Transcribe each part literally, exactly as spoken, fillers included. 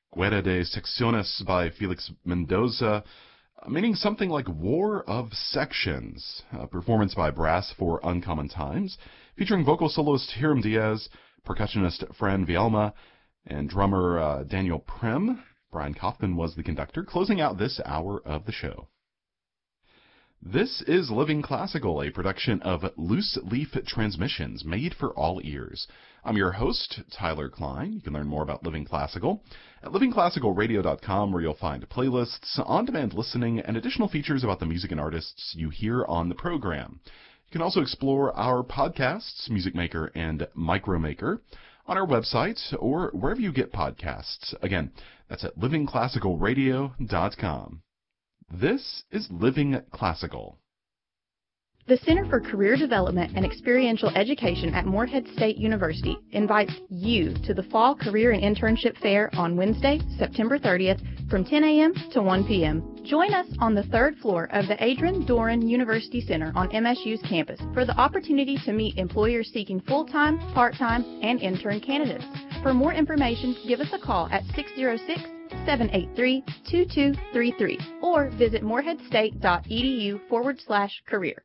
Guerra de Secciones by Felix Mendoza, meaning something like War of Sections, a performance by Brass for Uncommon Times, featuring vocal soloist Hiram Diaz, percussionist Fran Vielma, and drummer uh, Daniel Prim. Brian Kaufman was the conductor, closing out this hour of the show. This is Living Classical, a production of Loose Leaf Transmissions, made for all ears. I'm your host, Tyler Klein. You can learn more about Living Classical at living classical radio dot com, where you'll find playlists, on-demand listening, and additional features about the music and artists you hear on the program. You can also explore our podcasts, Music Maker and Micromaker, on our website or wherever you get podcasts. Again, that's at living classical radio dot com. This is Living Classical. The Center for Career Development and Experiential Education at Morehead State University invites you to the Fall Career and Internship Fair on Wednesday, September thirtieth from ten a.m. to one p.m. Join us on the third floor of the Adrian Doran University Center on M S U's campus for the opportunity to meet employers seeking full-time, part-time, and intern candidates. For more information, give us a call at six oh six, seven eight three, two two three three or visit moreheadstate.edu forward slash career.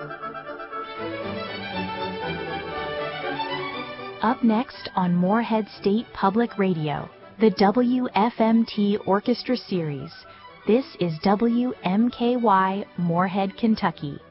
Up next on Morehead State Public Radio, the W F M T Orchestra Series. This is W M K Y, Morehead, Kentucky.